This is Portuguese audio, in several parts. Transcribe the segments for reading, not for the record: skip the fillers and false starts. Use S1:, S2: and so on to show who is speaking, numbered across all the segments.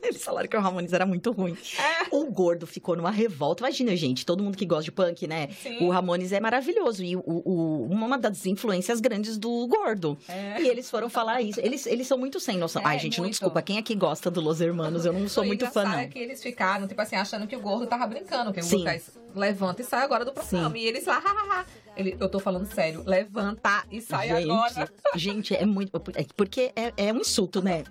S1: Eles falaram que o Ramones era muito ruim. O Gordo ficou numa revolta. Imagina, gente, todo mundo que gosta de punk, né?
S2: Sim.
S1: O Ramones é maravilhoso. E uma das influências grandes do Gordo. E eles foram falar isso. Eles são muito sem noção. Ai, gente, não
S2: muito.
S1: desculpa. Quem aqui gosta do Los Hermanos? Eu não sou muito fã, não.
S2: É que eles ficaram, tipo assim, achando que o Gordo tava brincando. Que o
S1: Sim.
S2: Gordo levanta e sai agora do programa.
S1: Sim.
S2: E eles lá, hahaha. Eu tô falando sério, levanta e sai agora.
S1: Gente, é muito... Porque é um insulto, né?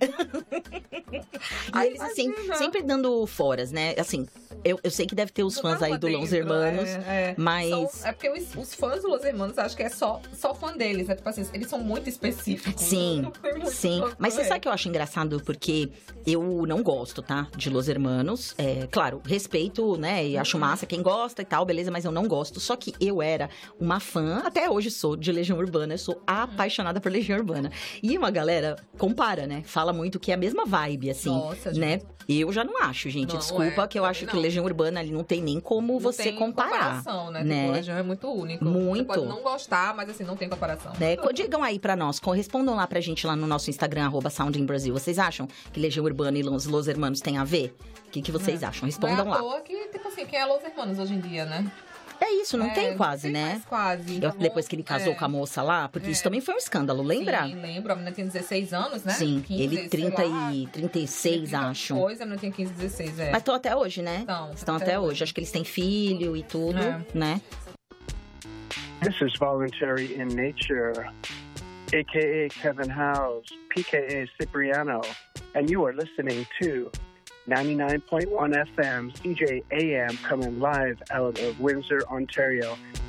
S1: E eles, assim, sempre dando foras, né? Assim, eu sei que deve ter os fãs aí do Los Hermanos, mas...
S2: É porque os fãs do Los Hermanos, acho que é só fã deles. É tipo assim, eles são muito específicos.
S1: Sim, sim. Mas você sabe que eu acho engraçado? Porque eu não gosto, tá? De Los Hermanos. Claro, respeito, né? E acho massa quem gosta e tal, beleza, mas eu não gosto. Só que eu era uma fã, até hoje sou, de Legião Urbana. Eu sou apaixonada por Legião Urbana. E uma galera compara, né? Fala muito que é a mesma vibe, assim,
S2: Nossa,
S1: né?
S2: gente.
S1: Eu já não acho, gente. Desculpa, que eu acho que Legião Urbana ali não tem nem como você comparar.
S2: Comparação, né?
S1: Né?
S2: Tipo, Legião é muito único.
S1: Muito.
S2: Você pode não gostar, mas assim, não tem comparação.
S1: Né? Digam aí pra nós, correspondam lá pra gente lá no nosso Instagram, @SoundingBrasil. Vocês acham que Legião Urbana e Los Hermanos têm a ver? O que vocês acham? Respondam
S2: não é à
S1: lá.
S2: toa que, tipo assim, quem é Los Hermanos hoje em dia, né?
S1: É isso, não tem quase,
S2: tem
S1: né?
S2: mais quase. Então,
S1: Depois que ele casou com a moça lá, porque isso também foi um escândalo, lembra?
S2: Sim, lembro. A menina tinha 16 anos, né?
S1: Sim,
S2: 15,
S1: ele 36, acho.
S2: Pois, a menina tinha 15, 16,
S1: Mas estão até hoje, né?
S2: Estão
S1: até hoje. Acho que eles têm filho e tudo, né?
S3: This is Voluntary in Nature, a.k.a. Kevin House, p.k.a. Cipriano, and you are listening to 99.1 FM CJAM coming live out of Windsor, Ontario.